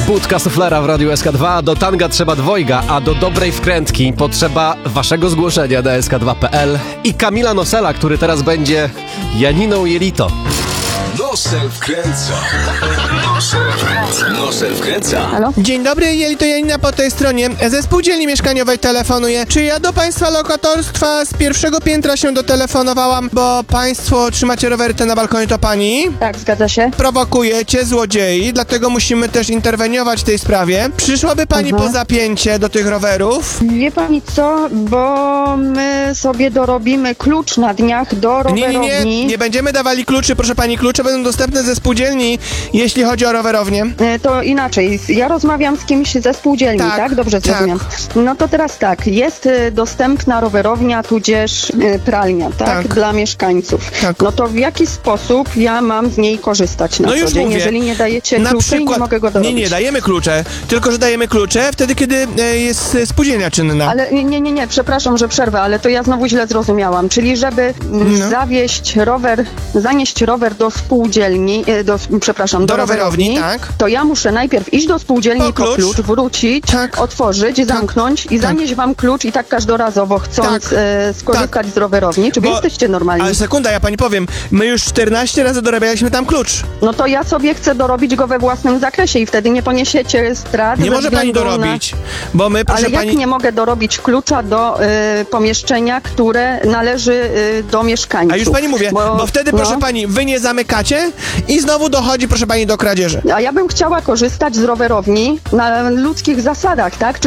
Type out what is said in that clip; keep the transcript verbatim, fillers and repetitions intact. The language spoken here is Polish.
Budka suflera w Radiu S K dwa. Do tanga trzeba dwojga, a do dobrej wkrętki potrzeba waszego zgłoszenia na S K dwa kropka P L i Kamila Nosela, który teraz będzie Janiną Jelito. Nosel wkręca. Nosel wkręca. Nosel wkręca. Halo? Dzień dobry, Jelito Janina po tej stronie. Ze spółdzielni mieszkaniowej telefonuję. Czy ja do państwa lokatorstwa z pierwszego piętra się dotelefonowałam, bo państwo trzymacie rowery te na balkonie, to pani? Tak, zgadza się. Prowokujecie złodziei, dlatego musimy też interweniować w tej sprawie. Przyszłaby pani Mhm. po zapięcie do tych rowerów? Wie pani co, bo my sobie dorobimy klucz na dniach do Nie, rowerowni. nie, nie, nie będziemy dawali kluczy, proszę pani. Klucze będą dostępne ze spółdzielni, jeśli chodzi o rowerownię. E, To inaczej, ja rozmawiam z kimś ze spółdzielni, tak? Tak, Dobrze tak. zrozumiałam. No to teraz tak, jest e, dostępna rowerownia, tudzież e, pralnia, tak? Tak. Dla mieszkańców. Tak. No to w jaki sposób ja mam z niej korzystać na No co już dzień, mówię. jeżeli nie dajecie Na kluczy i nie przykład- mogę go dorobić? Nie, nie, dajemy klucze, tylko że dajemy klucze wtedy, kiedy e, jest e, spółdzielnia czynna. Ale nie, nie, nie, nie, przepraszam, że przerwę, ale to ja znowu źle zrozumiałam. Czyli żeby mm, No. zawieźć rower, zanieść rower do spółdzielni, e, do, przepraszam, do, Do rowerowni, rowerowni, tak. to ja muszę najpierw iść do spółdzielni Po po klucz. klucz, wrócić, Tak. otworzyć, zamknąć i zanieść wam klucz i tak każdorazowo chcąc Tak. e, skorzystać Tak. z rowerowni. Czy wy Bo- jesteście normalni? Ale sekunda, ja pani powiem, my już czternaście razy dorabialiśmy tam klucz. No to ja sobie chcę dorobić go we własnym zakresie i wtedy nie poniesiecie strat. Nie ze może pani względu dorobić, bo my, proszę Ale jak pani... nie mogę dorobić klucza do y, pomieszczenia, które należy y, do mieszkańców? A już pani mówię, bo, Bo- wtedy, no. proszę pani, wy nie zamykacie i znowu dochodzi, proszę pani, do kradzieży. A ja bym chciała korzystać z rowerowni na ludzkich zasadach, tak?